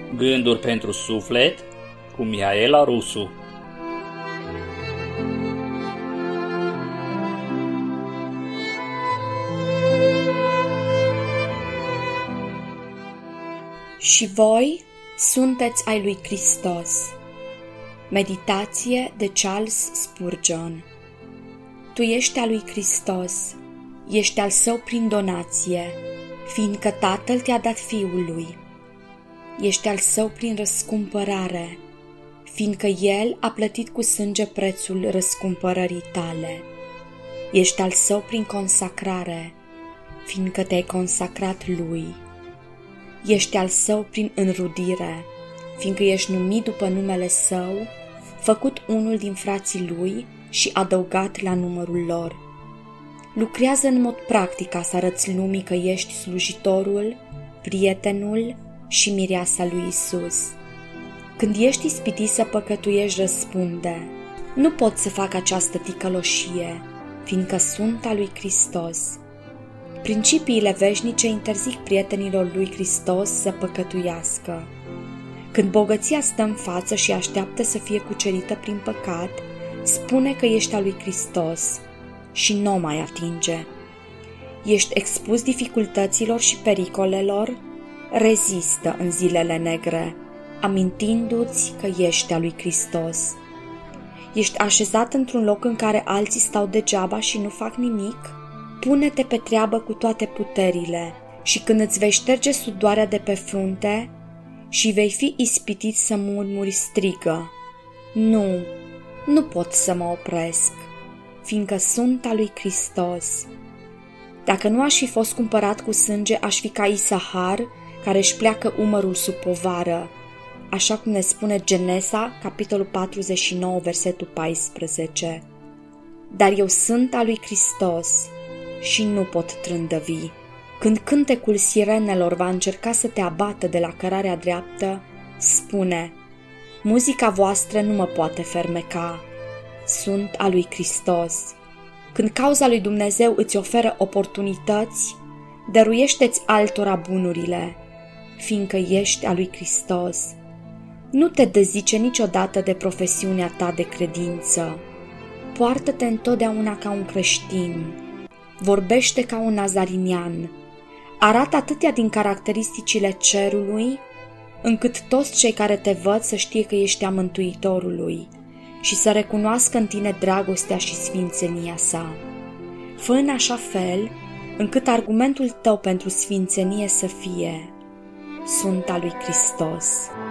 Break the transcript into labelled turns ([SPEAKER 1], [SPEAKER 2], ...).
[SPEAKER 1] Gânduri pentru suflet cu Mihaela Rusu.
[SPEAKER 2] Și voi sunteți ai lui Hristos. Meditație de Charles Spurgeon. Tu ești al lui Hristos, ești al său prin donație, fiindcă Tatăl te-a dat Fiul lui. Ești al său prin răscumpărare, fiindcă El a plătit cu sânge prețul răscumpărării tale. Ești al său prin consacrare, fiindcă te-ai consacrat lui. Ești al său prin înrudire, fiindcă ești numit după numele său, făcut unul din frații lui și adăugat la numărul lor. Lucrează în mod practic ca să arăți lumii că ești slujitorul, prietenul și mireasa lui Isus. Când ești ispitit să păcătuiești, răspunde: nu pot să fac această ticăloșie, fiindcă sunt al lui Hristos. Principiile veșnice interzic prietenilor lui Hristos să păcătuiască. Când bogăția stă în față și așteaptă să fie cucerită prin păcat, spune că ești al lui Hristos și nu mai atinge. Ești expus dificultăților și pericolelor? Rezistă în zilele negre, amintindu-ți că ești al lui Hristos. Ești așezat într-un loc în care alții stau degeaba și nu fac nimic? Pune-te pe treabă cu toate puterile și când îți vei șterge sudoarea de pe frunte și vei fi ispitit să murmuri, strigă: nu pot să mă opresc, fiindcă sunt al lui Hristos. Dacă nu aș fi fost cumpărat cu sânge, aș fi ca Isahar, care își pleacă umărul sub povară, așa cum ne spune Genesa, capitolul 49, versetul 14. Dar eu sunt al lui Hristos și nu pot trândăvi. Când cântecul sirenelor va încerca să te abată de la cărarea dreaptă, spune: muzica voastră nu mă poate fermeca. Sunt al lui Hristos. Când cauza lui Dumnezeu îți oferă oportunități, dăruiește-ți altora bunurile, fiindcă ești al lui Hristos. Nu te dezice niciodată de profesiunea ta de credință. Poartă-te întotdeauna ca un creștin. Vorbește ca un nazarinian. Arată atâtea din caracteristicile cerului, încât toți cei care te văd să știe că ești a Mântuitorului și să recunoască în tine dragostea și sfințenia sa. Fă în așa fel încât argumentul tău pentru sfințenie să fie: sunt al lui Hristos.